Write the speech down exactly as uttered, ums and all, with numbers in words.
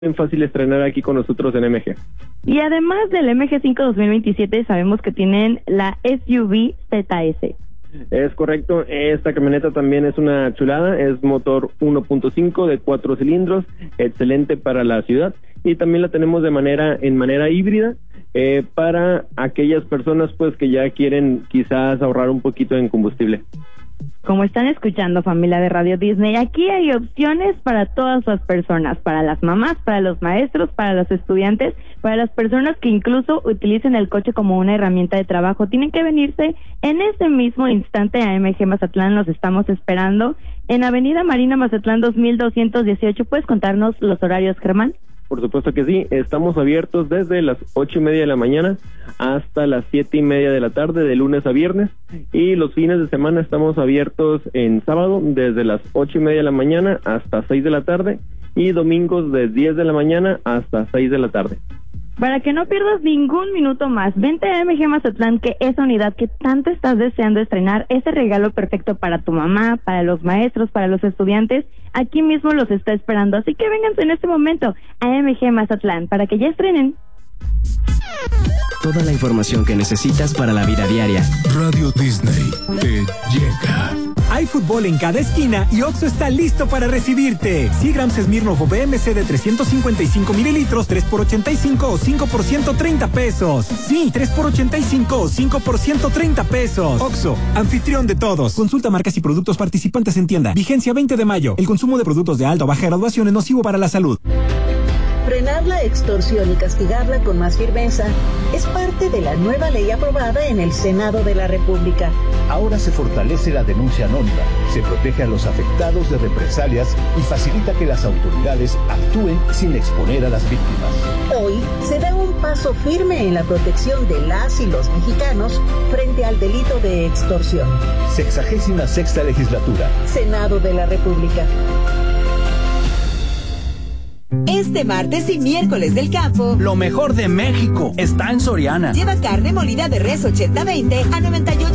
bien fácil estrenar aquí con nosotros en M G. Y además del M G cinco dos mil veintisiete, sabemos que tienen la S U V Z S. Es correcto, esta camioneta también es una chulada, es motor uno punto cinco de cuatro cilindros, excelente para la ciudad, y también la tenemos de manera en manera híbrida eh, para aquellas personas pues que ya quieren quizás ahorrar un poquito en combustible. Como están escuchando, familia de Radio Disney, aquí hay opciones para todas las personas, para las mamás, para los maestros, para los estudiantes, para las personas que incluso utilicen el coche como una herramienta de trabajo. Tienen que venirse en ese mismo instante a M G Mazatlán, los estamos esperando en Avenida Marina Mazatlán dos mil doscientos dieciocho. ¿Puedes contarnos los horarios, Germán? Por supuesto que sí, estamos abiertos desde las ocho y media de la mañana hasta las siete y media de la tarde, de lunes a viernes, y los fines de semana estamos abiertos en sábado desde las ocho y media de la mañana hasta seis de la tarde, y domingos de diez de la mañana hasta seis de la tarde. Para que no pierdas ningún minuto más, vente a M G Mazatlán, que esa unidad que tanto estás deseando estrenar, ese regalo perfecto para tu mamá, para los maestros, para los estudiantes, aquí mismo los está esperando. Así que vénganse en este momento a M G Mazatlán para que ya estrenen. Toda la información que necesitas para la vida diaria. Radio Disney te llega. Hay fútbol en cada esquina y Oxxo está listo para recibirte. cien gramos Smirnoff o B M C de trescientos cincuenta y cinco mililitros, tres por ochenta y cinco o cinco por ciento treinta pesos. Sí, tres por ochenta y cinco o cinco por ciento treinta pesos. Oxxo, anfitrión de todos. Consulta marcas y productos participantes en tienda. Vigencia veinte de mayo. El consumo de productos de alta o baja graduación es nocivo para la salud. Frenar la extorsión y castigarla con más firmeza es parte de la nueva ley aprobada en el Senado de la República. Ahora se fortalece la denuncia anónima, se protege a los afectados de represalias y facilita que las autoridades actúen sin exponer a las víctimas. Hoy se da un paso firme en la protección de las y los mexicanos frente al delito de extorsión. Sexagésima sexta legislatura. Senado de la República. Este martes y miércoles del campo, lo mejor de México está en Soriana. Lleva carne molida de res ochenta veinte a noventa y ocho